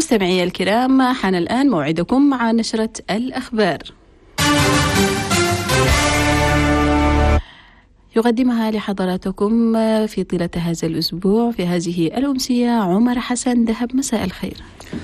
مستمعي الكرام، حان الآن موعدكم مع نشرة الأخبار يقدمها لحضراتكم في طيلة هذا الأسبوع في هذه الأمسية عمر حسن دهب. مساء الخير.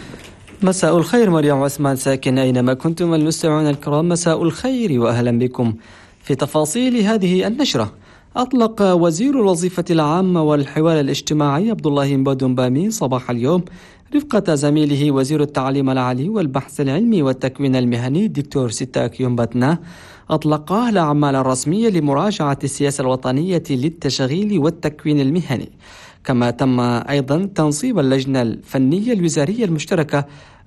مساء الخير مريم عثمان ساكن أينما كنتم المستمعون الكرام، مساء الخير وأهلا بكم. في تفاصيل هذه النشرة، أطلق وزير الوظيفة العامة والحوار الاجتماعي عبد الله مبادون بامي صباح اليوم رفقة زميله وزير التعليم العالي والبحث العلمي والتكوين المهني الدكتور سيتاك يومباتنا أطلقا الأعمال الرسمية لمراجعة السياسة الوطنية للتشغيل والتكوين المهني، كما تم أيضا تنصيب اللجنة الفنية الوزارية المشتركة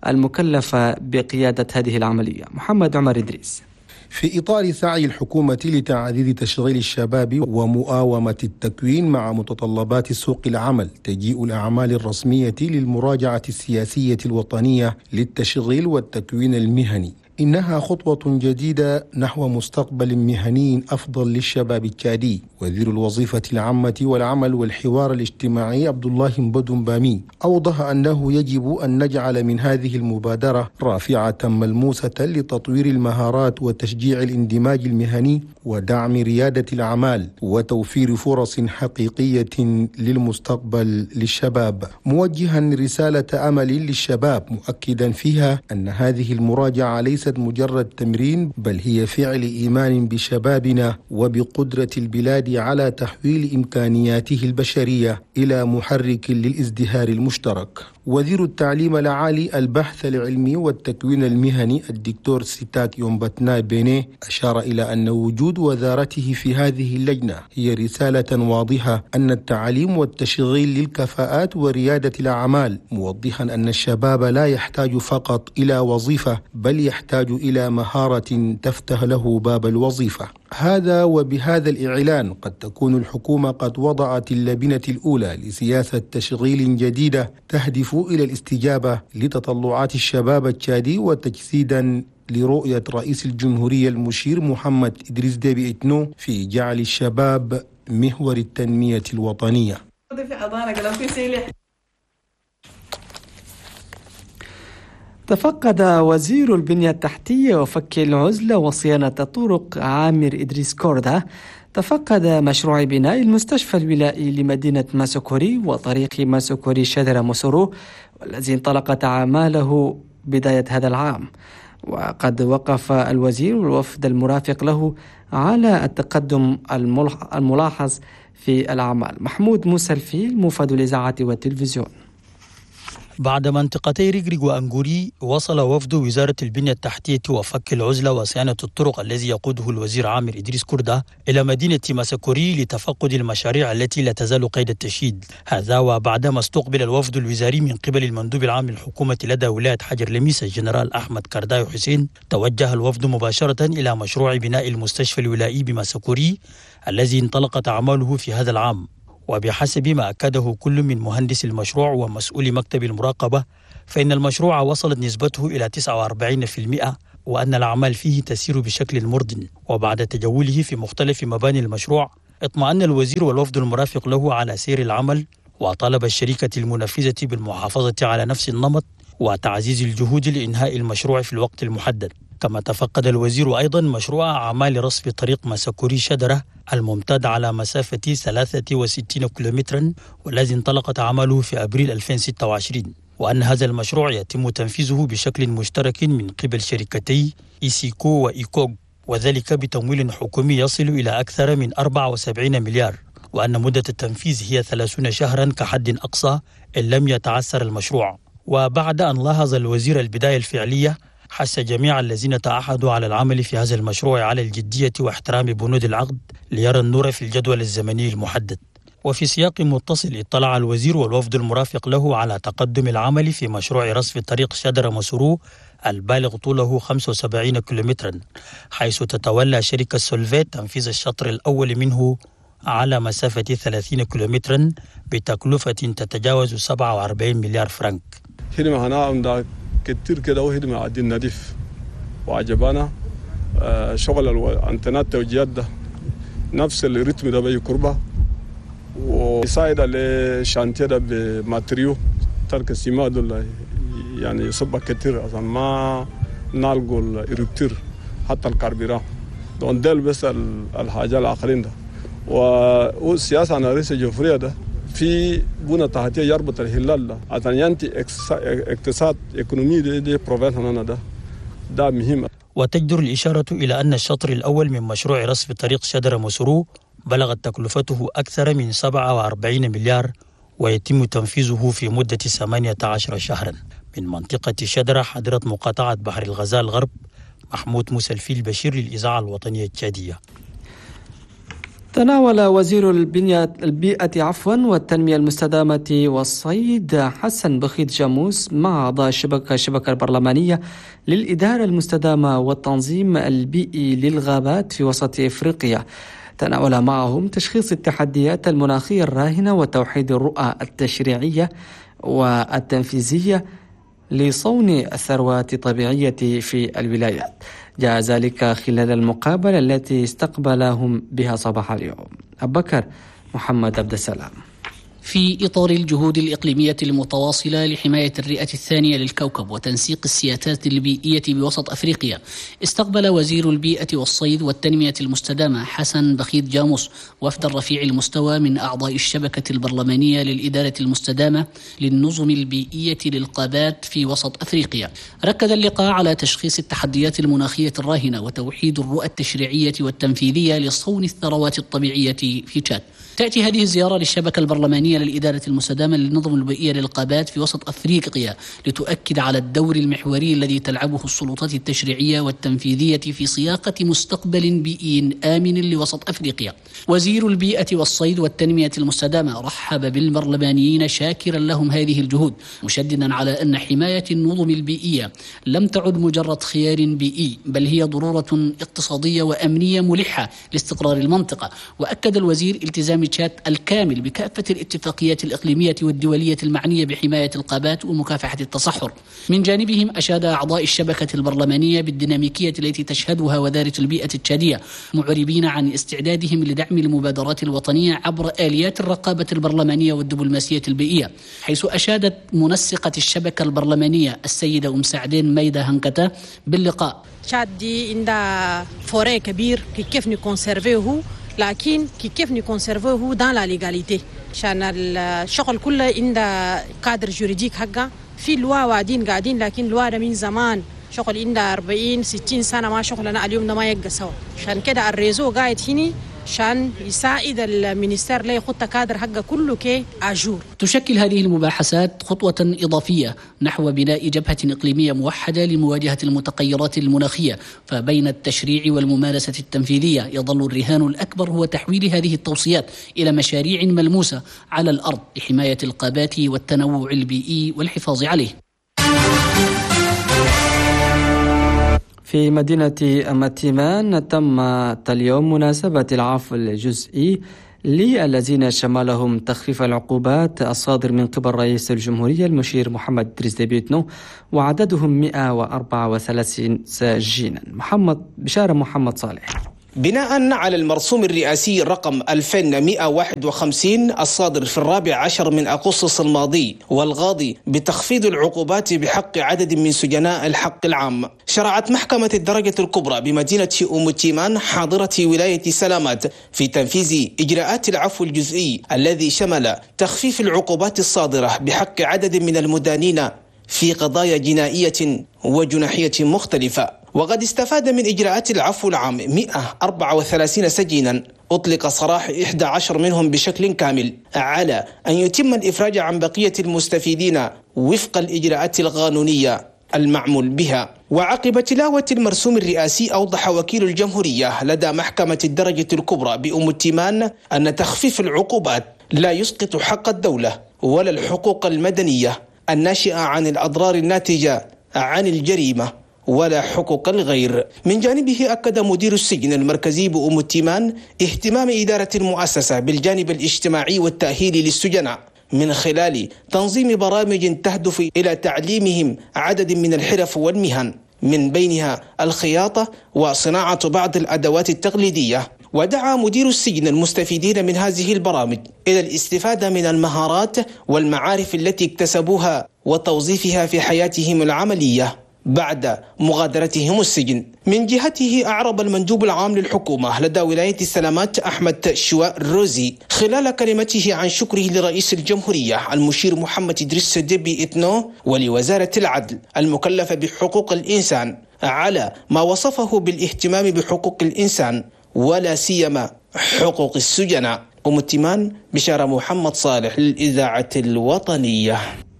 المكلفة بقيادة هذه العملية. محمد عمر إدريس. في إطار سعي الحكومة لتعزيز تشغيل الشباب ومؤاومة التكوين مع متطلبات سوق العمل، تجيء الأعمال الرسمية للمراجعة السياسية الوطنية للتشغيل والتكوين المهني. إنها خطوة جديدة نحو مستقبل مهني أفضل للشباب التشادي. وزير الوظيفة العامة والعمل والحوار الاجتماعي عبد الله مبادون بامي أوضح أنه يجب أن نجعل من هذه المبادرة رافعة ملموسة لتطوير المهارات وتشجيع الاندماج المهني ودعم ريادة الأعمال وتوفير فرص حقيقية للمستقبل للشباب، موجها رسالة أمل للشباب مؤكدا فيها أن هذه المراجعة ليست مجرد تمرين، بل هي فعل إيمان بشبابنا وبقدرة البلاد على تحويل إمكانياته البشرية إلى محرك للازدهار المشترك. وزير التعليم العالي البحث العلمي والتكوين المهني الدكتور سيتاك يومباتنا بيني أشار إلى أن وجود وزارته في هذه اللجنة هي رسالة واضحة أن التعليم والتشغيل للكفاءات وريادة الأعمال، موضحا أن الشباب لا يحتاج فقط إلى وظيفة بل يحتاج إلى مهارة تفتح له باب الوظيفة. هذا وبهذا الإعلان قد تكون الحكومة قد وضعت اللبنة الأولى لسياسة تشغيل جديدة تهدف إلى الاستجابة لتطلعات الشباب التشادي وتجسيدا لرؤية رئيس الجمهورية المشير محمد إدريس ديبي إتنو في جعل الشباب محور التنمية الوطنية. تفقد وزير البنية التحتية وفك العزلة وصيانة الطرق عامر إدريس كوردا تفقد مشروع بناء المستشفى الولائي لمدينة ماسوكوري وطريق ماسوكوري شادرة موسورو، والذي انطلقت أعماله بداية هذا العام. وقد وقف الوزير والوفد المرافق له على التقدم الملاحظ في الأعمال. محمود موسى الفيل، موفد الإذاعة والتلفزيون. بعد منطقتي ريغريغ وأنغوري، وصل وفد وزارة البنية التحتية وفك العزلة وصيانة الطرق الذي يقوده الوزير عامر إدريس كوردا إلى مدينة ماسوكوري لتفقد المشاريع التي لا تزال قيد التشييد. هذا وبعدما استقبل الوفد الوزاري من قبل المندوب العام للحكومة لدى ولاية حجر لميس الجنرال أحمد كردايو حسين، توجه الوفد مباشرة إلى مشروع بناء المستشفى الولائي بماسوكوري الذي انطلقت أعماله في هذا العام. وبحسب ما أكده كل من مهندس المشروع ومسؤول مكتب المراقبة، فإن المشروع وصلت نسبته إلى 49%، وأن الأعمال فيه تسير بشكل مرضٍ. وبعد تجوله في مختلف مباني المشروع، اطمأن الوزير والوفد المرافق له على سير العمل، وطالب الشركة المنفذة بالمحافظة على نفس النمط وتعزيز الجهود لإنهاء المشروع في الوقت المحدد. كما تفقد الوزير أيضا مشروع أعمال رصف طريق ماسوكوري شادرة الممتد على مسافة 63 كيلومترا، والذي انطلقت أعماله في أبريل 2026، وأن هذا المشروع يتم تنفيذه بشكل مشترك من قبل شركتي إيسيكو وإيكوغ، وذلك بتمويل حكومي يصل إلى أكثر من 74 مليار، وأن مدة التنفيذ هي 30 شهرا كحد أقصى إن لم يتعثر المشروع. وبعد أن لاحظ الوزير البداية الفعلية، حث جميع الذين تعهدوا على العمل في هذا المشروع على الجدية واحترام بنود العقد ليرى النور في الجدول الزمني المحدد. وفي سياق متصل، اطلع الوزير والوفد المرافق له على تقدم العمل في مشروع رصف طريق شادرة موسورو البالغ طوله 75 كيلومترا، حيث تتولى شركة سولفيت تنفيذ الشطر الأول منه على مسافة 30 كيلومترا بتكلفة تتجاوز 47 مليار فرنك. كتير كده وهدمة عدين نظيف وعجبانا شغل الانترنت توجيهات ده نفس الريتم ده بي قربة ويساعد على شانتيه ده بماتريو ترك السماء دول يعني يصب كتير عشان ما نلقوا الإربتير حتى الكاربيرا دون ديل بس الحاجة الآخرين ده. والسياسة عن رئيس الجمهورية ده في بنى تحتية يربط الهلال ده عشان ينتي اقتصاد إقتصادي دي بروفينس هنا ده مهم. وتجدر الإشارة إلى أن الشطر الأول من مشروع رصف طريق شدرة مسرو بلغت تكلفته أكثر من 47 مليار ويتم تنفيذه في مدة 18 شهرا. من منطقة شدرة حضرة مقاطعة بحر الغزال غرب، محمود موسى الفيل بشير للإذاعة الوطنية التشادية. تناول وزير البيئة والتنمية المستدامة والصيد حسن بخيت جاموس مع أعضاء الشبكة البرلمانية للإدارة المستدامة والتنظيم البيئي للغابات في وسط إفريقيا. تناول معهم تشخيص التحديات المناخية الراهنة وتوحيد الرؤى التشريعية والتنفيذية لصون الثروات الطبيعية في الولايات. جاء ذلك خلال المقابلة التي استقبلهم بها صباح اليوم. أبو بكر محمد عبد السلام. في إطار الجهود الإقليمية المتواصلة لحماية الرئة الثانية للكوكب وتنسيق السياسات البيئية بوسط أفريقيا، استقبل وزير البيئة والصيد والتنمية المستدامة حسن بخيت جاموس وفد رفيع المستوى من أعضاء الشبكة البرلمانية للإدارة المستدامة للنظم البيئية للغابات في وسط أفريقيا. ركز اللقاء على تشخيص التحديات المناخية الراهنة وتوحيد الرؤى التشريعية والتنفيذية لصون الثروات الطبيعية في تشاد. تأتي هذه الزيارة للشبكة البرلمانية للإدارة المستدامة للنظم البيئية للغابات في وسط أفريقيا لتؤكد على الدور المحوري الذي تلعبه السلطات التشريعية والتنفيذية في صياغة مستقبل بيئي آمن لوسط أفريقيا. وزير البيئة والصيد والتنمية المستدامة رحب بالبرلمانيين شاكرا لهم هذه الجهود، مشددا على أن حماية النظم البيئية لم تعد مجرد خيار بيئي، بل هي ضرورة اقتصادية وأمنية ملحة لاستقرار المنطقة. وأكد الوزير التزام تشاد الكامل بكافة الاتفاقيات الإقليمية والدولية المعنية بحماية الغابات ومكافحة التصحر. من جانبهم أشاد أعضاء الشبكة البرلمانية بالديناميكية التي تشهدها وزارة البيئة التشادية، معربين عن استعدادهم لدعم المبادرات الوطنية عبر آليات الرقابة البرلمانية والدبلوماسية البيئية، حيث أشادت منسقة الشبكة البرلمانية السيدة أم سعدين ميدا هنكتا باللقاء. تشاد دي عندها فوري كبير كيف نكونسيرفيه، لكن كيف نكونسيرفيه دان لا ليغاليتي، عشان الشغل كله عند كادر جوريديك حقه في لوا وادين قاعدين، لكن لوا ده من زمان شغل عند 40-60 سنة ما شغلنا اليوم ده ما يبقى سوا. عشان كده الريزو قاعد هنا عشان يساعد المينستير لا يخط كادر حقه كله كي أجور. تشكل هذه المباحثات خطوة إضافية نحو بناء جبهة إقليمية موحدة لمواجهة المتغيرات المناخية، فبين التشريع والممارسة التنفيذية يظل الرهان الأكبر هو تحويل هذه التوصيات إلى مشاريع ملموسة على الأرض لحماية الغابات والتنوع البيئي والحفاظ عليه. في مدينة متيمان تمت اليوم مناسبة العفو الجزئي للذين شملهم تخفيف العقوبات الصادر من قبل رئيس الجمهورية المشير محمد إدريس ديبيتنو، وعددهم 134 سجينا. بشارة محمد صالح. بناء على المرسوم الرئاسي رقم 2151 الصادر في 14 من أغسطس الماضي والغاضي بتخفيض العقوبات بحق عدد من سجناء الحق العام، شرعت محكمة الدرجة الكبرى بمدينة أم تيمان حاضرة ولاية سلامات في تنفيذ إجراءات العفو الجزئي الذي شمل تخفيف العقوبات الصادرة بحق عدد من المدانين في قضايا جنائية وجنحية مختلفة. وقد استفاد من إجراءات العفو العام 134 سجينا أطلق سراح 11 منهم بشكل كامل، على أن يتم الإفراج عن بقية المستفيدين وفق الإجراءات القانونية المعمول بها. وعقب تلاوة المرسوم الرئاسي أوضح وكيل الجمهورية لدى محكمة الدرجة الكبرى بأم تيمان أن تخفيف العقوبات لا يسقط حق الدولة ولا الحقوق المدنية الناشئة عن الأضرار الناتجة عن الجريمة ولا حقوق الغير. من جانبه أكد مدير السجن المركزي بأم تيمان اهتمام إدارة المؤسسة بالجانب الاجتماعي والتأهيلي للسجناء من خلال تنظيم برامج تهدف إلى تعليمهم عدد من الحرف والمهن، من بينها الخياطة وصناعة بعض الأدوات التقليدية. ودعا مدير السجن المستفيدين من هذه البرامج إلى الاستفادة من المهارات والمعارف التي اكتسبوها وتوظيفها في حياتهم العملية بعد مغادرتهم السجن. من جهته أعرب المندوب العام للحكومة لدى ولاية السلامات أحمد شواء الروزي خلال كلمته عن شكره لرئيس الجمهورية المشير محمد إدريس ديبي إتنو ولوزارة العدل المكلفة بحقوق الإنسان على ما وصفه بالاهتمام بحقوق الإنسان ولا سيما حقوق السجناء. ومتمان بشارة محمد صالح للإذاعة الوطنية.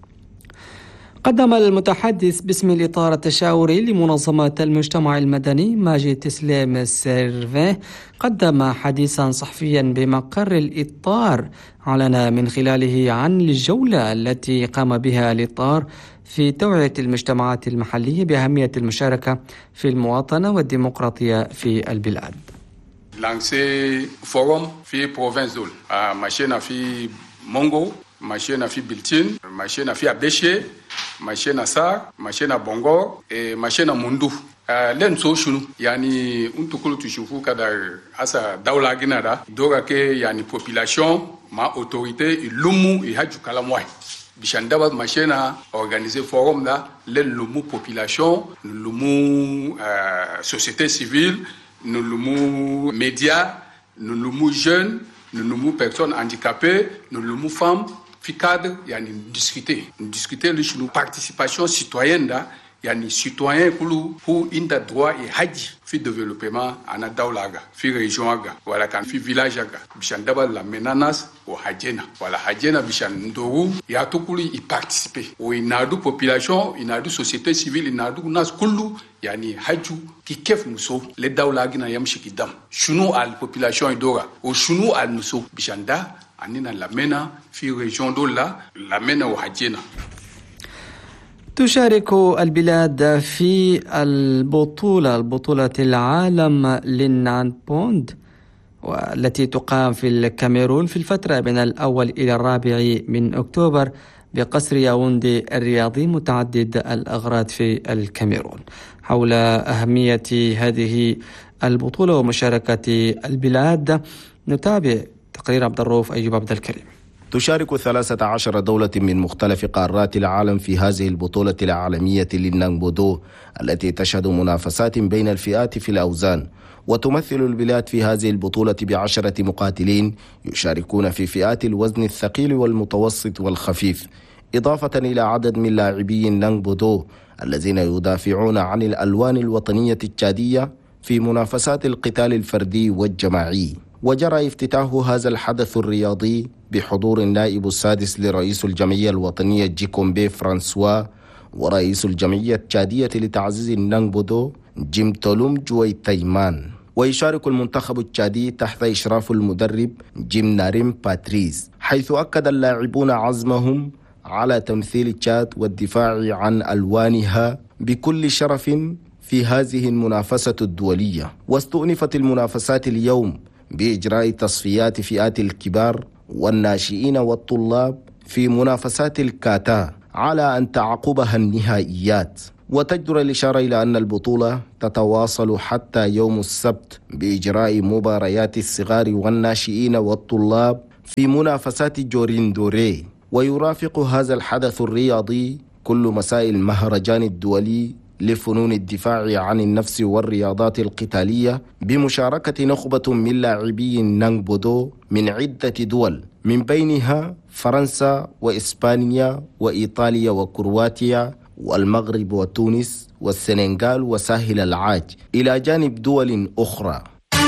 قدم المتحدث باسم الإطار التشاوري لمنظمات المجتمع المدني ماجد تسليم السيرفي قدم حديثا صحفيا بمقر الإطار أعلن من خلاله عن الجولة التي قام بها الإطار في توعية المجتمعات المحلية بأهمية المشاركة في المواطنة والديمقراطية في البلاد. لانسي فورم في بروفنس دول ماشينا في مونغو، ماشينا في بلتين، ماشينا في أبديشي، ماشينا سار، ماشينا بونغور، ماشينا موندو. لين سو شنو يعني انتو كلو تشوفوا كذا هسا دولة جنرا دورا كي يعني population ما autorité lumu يهجو كلام واحد بيشان دابا ماشينا organiser forum دا لين lumu population lumu société civile nous lumu médias nous lumu jeunes nous lumu personnes handicapées nous lumu femmes fi cadre yani discuter le chou participation citoyenne da yani citoyen kulu pour inda droit et haji fi développement ana dawlaga fi région aga wala kan fi village aga bishan daba la menanas o hajena wala hajena bishan ndoru ya to kulu y participer o inadu population inadu société civile inadu nas kulu yani haju ki kef muso le dawlagi na yamshi kidam shunu al population idora o shunu al muso bishanda anina la mena في ريجون دولا لامينا وحجينا. تشارك البلاد في بطولة العالم للنان بوند والتي تقام في الكاميرون في الفترة من الأول إلى 4 من أكتوبر بقصر ياوندي الرياضي متعدد الأغراض في الكاميرون. حول أهمية هذه البطولة ومشاركة البلاد نتابع تقرير عبد الرؤوف أيوب عبد الكريم. تشارك 13 دولة من مختلف قارات العالم في هذه البطولة العالمية للنانبودو التي تشهد منافسات بين الفئات في الأوزان. وتمثل البلاد في هذه البطولة ب10 مقاتلين يشاركون في فئات الوزن الثقيل والمتوسط والخفيف، إضافة إلى عدد من لاعبي النانبودو الذين يدافعون عن الألوان الوطنية التشادية في منافسات القتال الفردي والجماعي. وجرى افتتاح هذا الحدث الرياضي بحضور النائب السادس لرئيس الجمعية الوطنية جيكومبي فرانسوا ورئيس الجمعية التشادية لتعزيز النانبودو جيم تولوم جوي تايمان. ويشارك المنتخب التشادي تحت إشراف المدرب جيم ناريم باتريس، حيث أكد اللاعبون عزمهم على تمثيل تشاد والدفاع عن ألوانها بكل شرف في هذه المنافسة الدولية. واستؤنفت المنافسات اليوم بإجراء تصفيات فئات الكبار والناشئين والطلاب في منافسات الكاتا على أن تعقبها النهائيات. وتجدر الإشارة إلى أن البطولة تتواصل حتى يوم السبت بإجراء مباريات الصغار والناشئين والطلاب في منافسات جوريندوري. ويرافق هذا الحدث الرياضي كل مساء المهرجان الدولي لفنون الدفاع عن النفس والرياضات القتالية بمشاركة نخبة من لاعبي النانبودو من عدة دول، من بينها فرنسا وإسبانيا وإيطاليا وكرواتيا والمغرب وتونس والسنغال وساحل العاج، إلى جانب دول أخرى.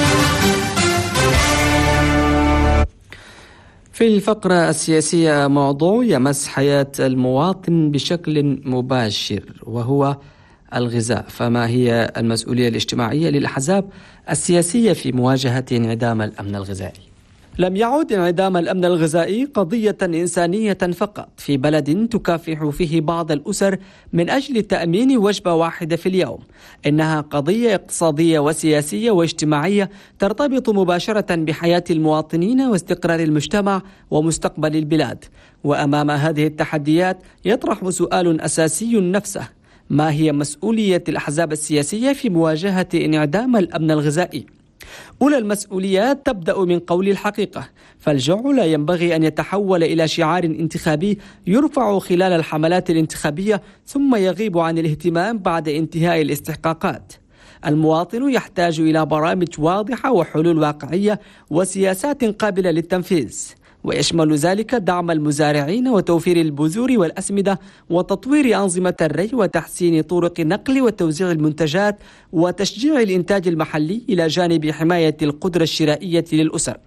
في الفقرة السياسية موضوع يمس حياة المواطن بشكل مباشر وهو الغذاء، فما هي المسؤولية الاجتماعية للأحزاب السياسية في مواجهة انعدام الأمن الغذائي؟ لم يعد انعدام الأمن الغذائي قضية إنسانية فقط في بلد تكافح فيه بعض الأسر من أجل تأمين وجبة واحدة في اليوم، إنها قضية اقتصادية وسياسية واجتماعية ترتبط مباشرة بحياة المواطنين واستقرار المجتمع ومستقبل البلاد. وأمام هذه التحديات يطرح سؤال أساسي نفسه: ما هي مسؤولية الأحزاب السياسية في مواجهة انعدام الأمن الغذائي؟ أولى المسؤوليات تبدأ من قول الحقيقة، فالجوع لا ينبغي أن يتحول إلى شعار انتخابي يرفع خلال الحملات الانتخابية ثم يغيب عن الاهتمام بعد انتهاء الاستحقاقات. المواطن يحتاج إلى برامج واضحة وحلول واقعية وسياسات قابلة للتنفيذ، ويشمل ذلك دعم المزارعين وتوفير البذور والأسمدة وتطوير أنظمة الري وتحسين طرق نقل وتوزيع المنتجات وتشجيع الإنتاج المحلي إلى جانب حماية القدرة الشرائية للأسر.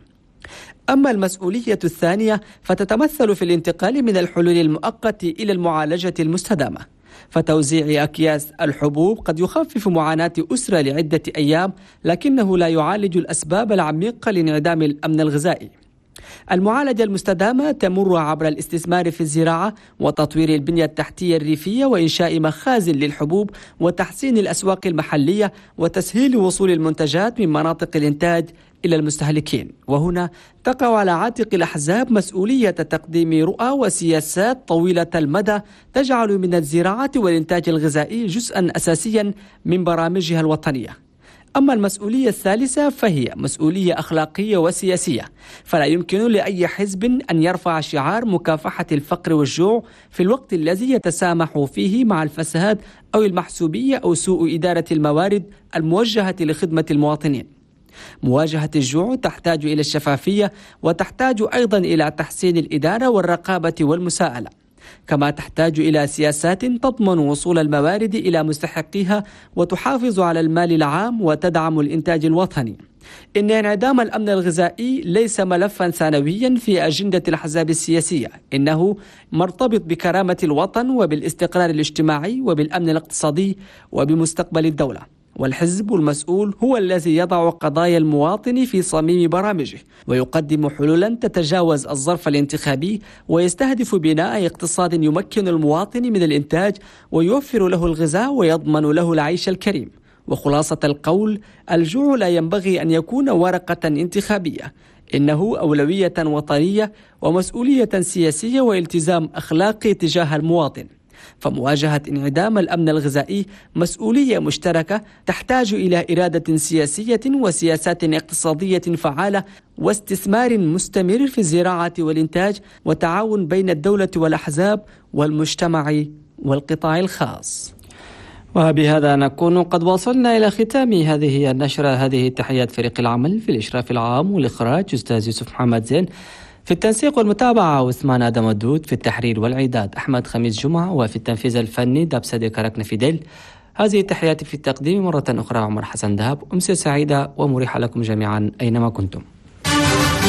أما المسؤولية الثانية فتتمثل في الانتقال من الحلول المؤقتة إلى المعالجة المستدامة، فتوزيع أكياس الحبوب قد يخفف معاناة أسرة لعدة أيام، لكنه لا يعالج الأسباب العميقة لانعدام الأمن الغذائي. المعالجة المستدامة تمر عبر الاستثمار في الزراعة وتطوير البنية التحتية الريفية وإنشاء مخازن للحبوب وتحسين الأسواق المحلية وتسهيل وصول المنتجات من مناطق الإنتاج إلى المستهلكين. وهنا تقع على عاتق الأحزاب مسؤولية تقديم رؤى وسياسات طويلة المدى تجعل من الزراعة والإنتاج الغذائي جزءا أساسيا من برامجها الوطنية. أما المسؤولية الثالثة فهي مسؤولية أخلاقية وسياسية، فلا يمكن لأي حزب أن يرفع شعار مكافحة الفقر والجوع في الوقت الذي يتسامح فيه مع الفساد أو المحسوبية أو سوء إدارة الموارد الموجهة لخدمة المواطنين. مواجهة الجوع تحتاج إلى الشفافية وتحتاج أيضا إلى تحسين الإدارة والرقابة والمساءلة، كما تحتاج إلى سياسات تضمن وصول الموارد إلى مستحقيها وتحافظ على المال العام وتدعم الإنتاج الوطني. إن انعدام الأمن الغذائي ليس ملفا ثانويا في أجندة الأحزاب السياسية، إنه مرتبط بكرامة الوطن وبالاستقرار الاجتماعي وبالأمن الاقتصادي وبمستقبل الدولة. والحزب المسؤول هو الذي يضع قضايا المواطن في صميم برامجه ويقدم حلولا تتجاوز الظرف الانتخابي ويستهدف بناء اقتصاد يمكن المواطن من الإنتاج ويوفر له الغذاء ويضمن له العيش الكريم. وخلاصة القول، الجوع لا ينبغي أن يكون ورقة انتخابية، إنه أولوية وطنية ومسؤولية سياسية والتزام أخلاقي تجاه المواطن. فمواجهة انعدام الأمن الغذائي مسؤولية مشتركة تحتاج إلى إرادة سياسية وسياسات اقتصادية فعالة واستثمار مستمر في الزراعة والإنتاج وتعاون بين الدولة والأحزاب والمجتمع والقطاع الخاص. وبهذا نكون قد وصلنا إلى ختام هذه النشرة. هذه تحيات فريق العمل في الإشراف العام والإخراج أستاذ يوسف محمد زين، في التنسيق والمتابعة عثمان آدم الدود، في التحرير والإعداد أحمد خميس جمعة، وفي التنفيذ الفني داب صديق ركن فيديل. هذه تحياتي في التقديم مرة أخرى عمر حسن دهب. أمسية سعيدة ومريحة لكم جميعا أينما كنتم.